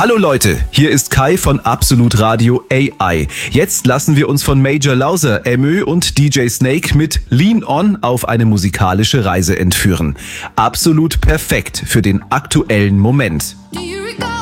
Hallo Leute, hier ist Kai von Absolut Radio AI. Jetzt lassen wir uns von Major Lazer, MÖ und DJ Snake mit Lean On auf eine musikalische Reise entführen. Absolut perfekt für den aktuellen Moment. Do you